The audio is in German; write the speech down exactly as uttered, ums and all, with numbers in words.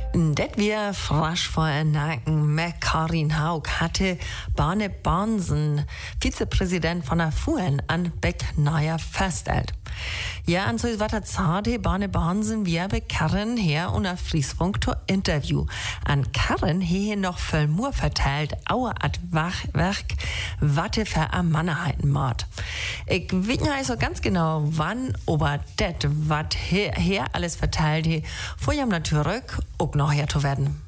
Det wir frasch vor Nacken. Karin Haug hatte Barne Barnsen, Vizepräsident von der F U N, an Becknayer feststellt. Ja, an so was hat Zade Barne Barnsen wir bei Karin her und auf Friesfunk to Interview. An Karin hier noch voll Mur verteilt, auer at Wachwerk, watte für a Mannerheiten mord. Ich weiß nicht so ganz genau, wann, aber det, wat her, her alles verteilt, hier, vor jam natürlich auch noch her zu werden.